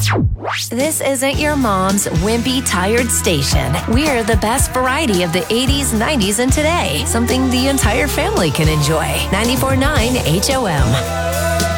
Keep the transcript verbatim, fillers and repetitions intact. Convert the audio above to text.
This isn't your mom's wimpy, tired station. We're the best variety of the eighties, nineties, and today. Something the entire family can enjoy. ninety-four point nine H O M.